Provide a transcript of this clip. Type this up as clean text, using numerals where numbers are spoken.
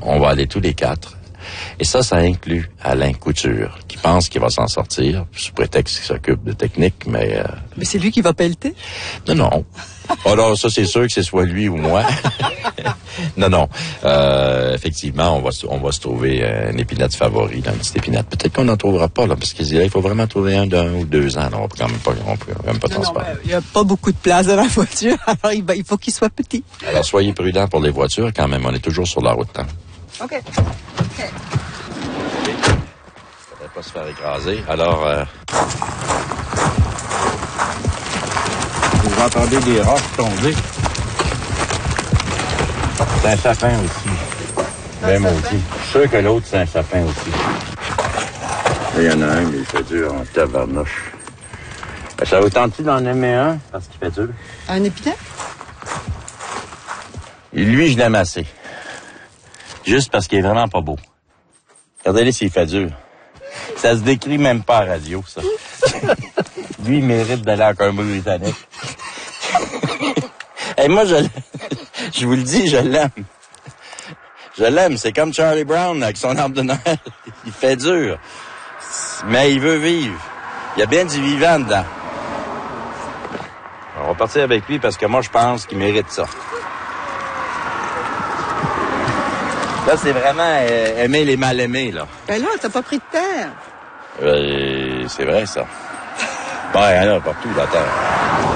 on va aller tous les 4. Et ça inclut Alain Couture, qui pense qu'il va s'en sortir, sous prétexte qu'il s'occupe de technique, mais... Mais c'est lui qui va pelleter? Non. Alors, ça, c'est sûr que c'est soit lui ou moi. Non. Effectivement, on va se trouver une épinette favori, une petite épinette. Peut-être qu'on n'en trouvera pas, là, parce qu'il faut vraiment trouver un d'un ou 2 ans. Là. On peut quand même pas transporter. Il n'y a pas beaucoup de place dans la voiture, alors il faut qu'il soit petit. Alors, soyez prudents pour les voitures, quand même. On est toujours sur la route, hein. OK. Faudrait pas se faire écraser. Alors, vous entendez des roches tomber. C'est un sapin aussi. Ben maudit. Je suis sûr que l'autre, c'est un sapin aussi. Il y en a un, mais il fait dur en tabarnouche. Ça vous tente-tu d'en aimer un? Parce qu'il fait dur. Un épinette? Et lui, je l'aime assez. Juste parce qu'il est vraiment pas beau. Regardez-le s'il fait dur. Ça se décrit même pas à la radio, ça. Lui, il mérite d'aller en Colombie-Britannique. Et moi, je vous le dis, je l'aime. Je l'aime. C'est comme Charlie Brown avec son arbre de Noël. Il fait dur. Mais il veut vivre. Il y a bien du vivant dedans. On va partir avec lui parce que moi, je pense qu'il mérite ça. Là, c'est vraiment aimer les mal-aimés, là. Ben là, t'as pas pris de terre. C'est vrai, ça. Ben, il y en a partout, la terre.